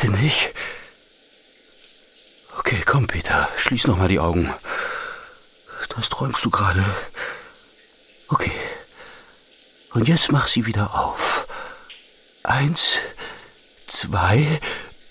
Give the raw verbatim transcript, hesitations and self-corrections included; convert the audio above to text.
Bitte nicht. Okay, komm, Peter, schließ noch mal die Augen. Das träumst du gerade. Okay. Und jetzt mach sie wieder auf. Eins, zwei,